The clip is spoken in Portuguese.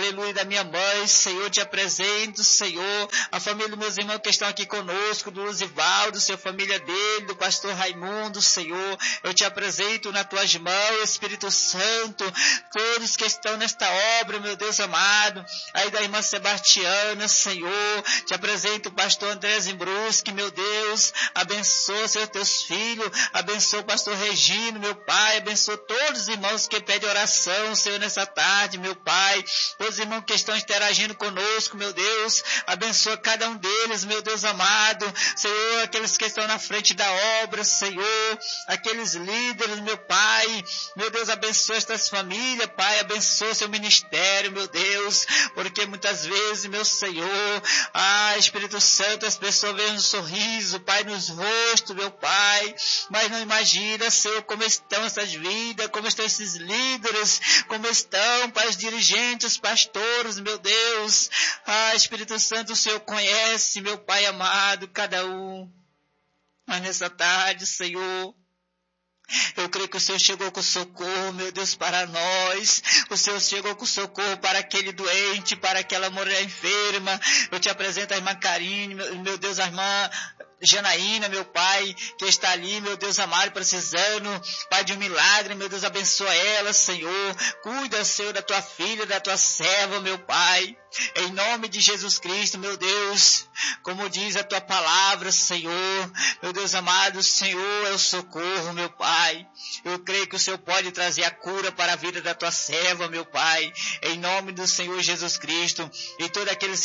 aleluia, da minha mãe, Senhor, te apresento, Senhor, a família dos meus irmãos que estão aqui conosco, do Luzivaldo, Senhor, família dele, do pastor Raimundo, Senhor, eu te apresento nas tuas mãos, Espírito Santo, todos que estão nesta obra, meu Deus amado, aí da irmã Sebastiana, Senhor, te apresento o pastor André Zimbruski, meu Deus, abençoa, Senhor, teus filhos, abençoa o pastor Regino, meu Pai, abençoa todos os irmãos que pedem oração, Senhor, nessa tarde, meu Pai, todos os irmãos que estão interagindo conosco, meu Deus, abençoa cada um deles, meu Deus amado, Senhor, aqueles que estão na frente da obra, Senhor, aqueles líderes, meu Pai, meu Deus, abençoa estas famílias, Pai, abençoa seu ministério, meu Deus, porque muitas vezes, meu Senhor, Espírito Santo, as pessoas veem um sorriso, Pai, nos rostos, meu Pai, mas não imagina, Senhor, como estão essas vidas, como estão esses líderes, como estão, Pai, os dirigentes, os pastores, meu Deus, Espírito Santo, o Senhor conhece, meu Pai amado, cada um, mas nessa tarde, Senhor, eu creio que o Senhor chegou com socorro, meu Deus, para nós. O Senhor chegou com socorro para aquele doente, para aquela mulher enferma. Eu te apresento a irmã Karine, meu Deus, a irmã Janaína, meu Pai, que está ali, meu Deus amado, precisando, Pai, de um milagre, meu Deus, abençoa ela, Senhor. Cuida, Senhor, da tua filha, da tua serva, meu Pai. Em nome de Jesus Cristo, meu Deus, como diz a tua palavra, Senhor, meu Deus amado, Senhor é o socorro, meu Pai. Eu creio que o Senhor pode trazer a cura para a vida da tua serva, meu Pai, em nome do Senhor Jesus Cristo, e todos aqueles